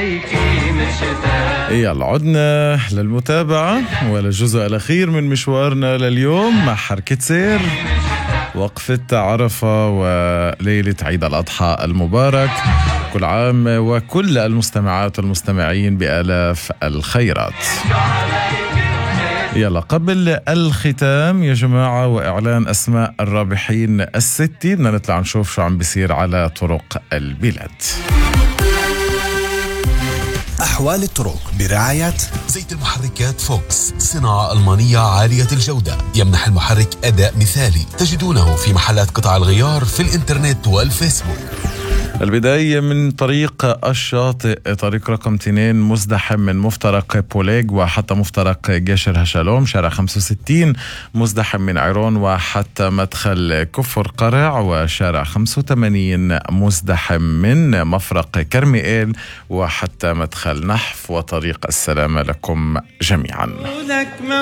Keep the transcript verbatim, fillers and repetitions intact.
يلا عدنا للمتابعة وللجزء الأخير من مشوارنا لليوم مع حركة سير، وقفة عرفة وليلة عيد الأضحى المبارك. كل عام وكل المستمعات والمستمعين بآلاف الخيرات. يلا قبل الختام يا جماعة وإعلان أسماء الرابحين الستي، بدنا نطلع نشوف شو عم بيصير على طرق البلاد. أحوال الطرق برعاية زيت المحركات فوكس، صناعة ألمانية عالية الجودة، يمنح المحرك أداء مثالي. تجدونه في محلات قطع الغيار في الإنترنت والفيسبوك. البداية من طريق الشاطئ، طريق رقم اثنين مزدحم من مفترق بوليغ وحتى مفترق جسر هشلوم. شارع خمسة وستين مزدحم من عيرون وحتى مدخل كفر قرع. وشارع خمسة وثمانين مزدحم من مفرق كرميئيل وحتى مدخل نحف. وطريق السلامة لكم جميعا.